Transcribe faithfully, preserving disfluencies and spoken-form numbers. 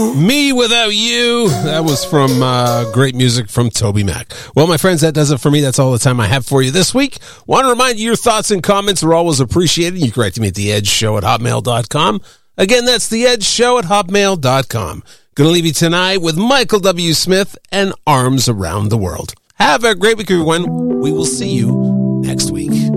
Me Without You. That was from uh, great music from Toby Mac. Well, my friends, that does it for me. That's all the time I have for you this week. Want to remind you your thoughts and comments are always appreciated. You can write to me at the edge show at hotmail dot com. Again, that's the edge show at hotmail dot com. Going to leave you tonight with Michael W. Smith and Arms Around the World. Have a great week, everyone. We will see you next week.